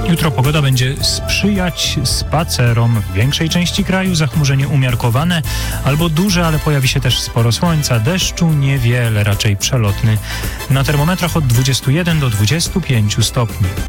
Jutro pogoda będzie sprzyjać spacerom. W większej części kraju zachmurzenie umiarkowane albo duże, ale pojawi się też sporo słońca. Deszczu niewiele, raczej przelotny. Na termometrach od 21 do 25 stopni.